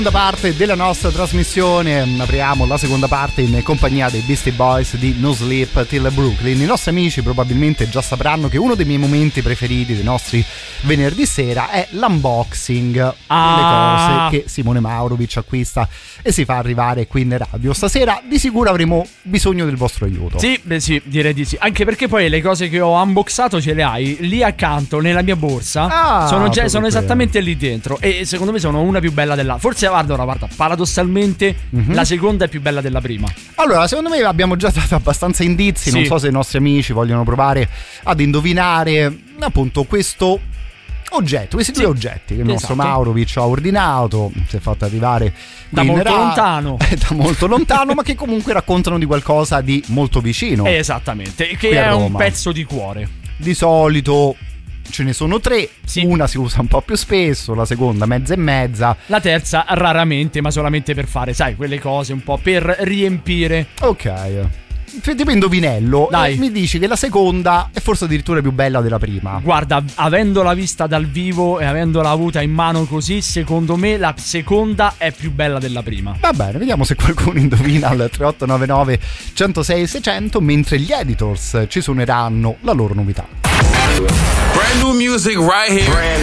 Parte della nostra trasmissione apriamo la seconda parte in compagnia dei Beastie Boys di No Sleep Till Brooklyn. I nostri amici probabilmente già sapranno che uno dei miei momenti preferiti dei nostri venerdì sera è l'unboxing delle cose che Simone Maurovic acquista e si fa arrivare qui in radio. Stasera di sicuro avremo bisogno del vostro aiuto. Sì, sì, direi di sì. Anche perché poi le cose che ho unboxato ce le hai lì accanto nella mia borsa. Sono esattamente lì dentro e secondo me sono una più bella della. Forse guarda, paradossalmente la seconda è più bella della prima. Allora, secondo me abbiamo già dato abbastanza indizi, sì. Non so se i nostri amici vogliono provare ad indovinare appunto questo oggetto, questi due oggetti che il nostro Maurovic ha ordinato, si è fatto arrivare da molto lontano. Da molto lontano, ma che comunque raccontano di qualcosa di molto vicino. Esattamente, che è un pezzo di cuore. Di solito ce ne sono tre, sì. Una si usa un po' più spesso, la seconda mezza e mezza, la terza raramente, ma solamente per fare, sai, quelle cose un po' per riempire. Ok, tipo indovinello. Dai. Mi dici che la seconda è forse addirittura più bella della prima. Guarda, avendola vista dal vivo e avendola avuta in mano così, secondo me la seconda è più bella della prima. Va bene, vediamo se qualcuno indovina al 3899 106 600, mentre gli editors ci suoneranno la loro novità. Brand new music right here.